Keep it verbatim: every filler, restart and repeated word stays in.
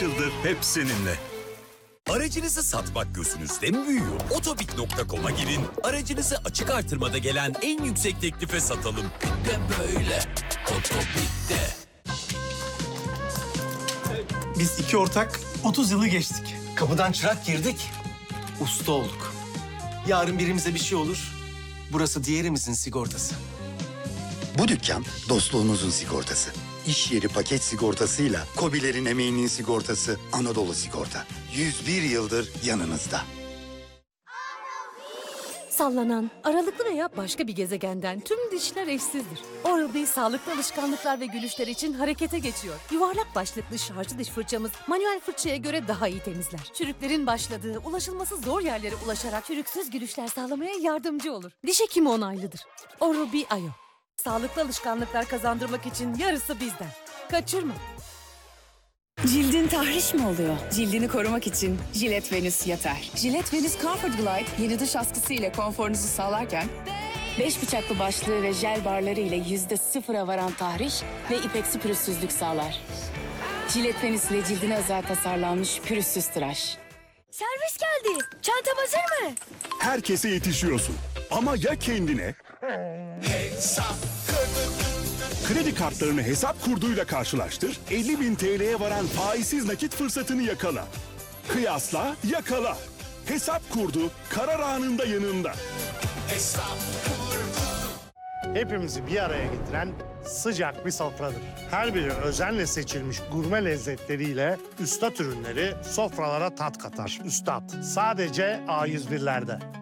beş yıldır hep seninle. Aracınızı satmak gözünüzde mi büyüyor? Otobik nokta com'a girin. Aracınızı açık artırmada gelen en yüksek teklife satalım. Bir de böyle. Otobik'te. Biz iki ortak otuz yılı geçtik. Kapıdan çırak girdik. Usta olduk. Yarın birimize bir şey olur. Burası diğerimizin sigortası. Bu dükkan dostluğunuzun sigortası. İş yeri paket sigortasıyla KOBİ'lerin emeğinin sigortası Anadolu Sigorta. yüz bir yıldır yanınızda. Sallanan, aralıklı veya başka bir gezegenden tüm dişler eşsizdir. Oral-B sağlıklı alışkanlıklar ve gülüşler için harekete geçiyor. Yuvarlak başlıklı şarjlı diş fırçamız manuel fırçaya göre daha iyi temizler. Çürüklerin başladığı, ulaşılması zor yerlere ulaşarak çürüksüz gülüşler sağlamaya yardımcı olur. Diş hekimi onaylıdır. Oral-B Ayo. Sağlıklı alışkanlıklar kazandırmak için yarısı bizden. Kaçırma. Cildin tahriş mi oluyor? Cildini korumak için Gillette Venus yeter. Gillette Venus Comfort Glide yeni duş askısı ile konforunuzu sağlarken beş bıçaklı başlığı ve jel barları ile yüzde sıfıra varan tahriş ve ipeksi pürüzsüzlük sağlar. Gillette Venus ile cildine özel tasarlanmış pürüzsüz tıraş. Servis geldi. Çantam hazır mı? Herkese yetişiyorsun. Ama ya kendine? Kredi kartlarını hesap kurduyla karşılaştır, elli bin T L'ye varan faizsiz nakit fırsatını yakala. Kıyasla, yakala. Hesap kurdu, karar anında yanında. Hepimizi bir araya getiren sıcak bir sofradır. Her biri özenle seçilmiş gurme lezzetleriyle üstad ürünleri sofralara tat katar. Üstad sadece A yüz birlerde.